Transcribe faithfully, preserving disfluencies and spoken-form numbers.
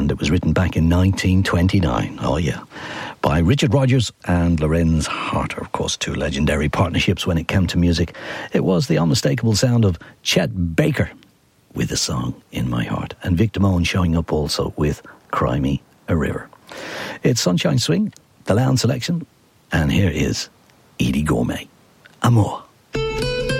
and it was written back in nineteen twenty-nine. Oh yeah, by Richard Rodgers and Lorenz Harter, of course, two legendary partnerships when it came to music. It was the unmistakable sound of Chet Baker with a song in my heart, and Vic Damone showing up also with Cry Me a River. It's Sunshine Swing, the Lounge Selection, and here is Edie Gourmet, Amour.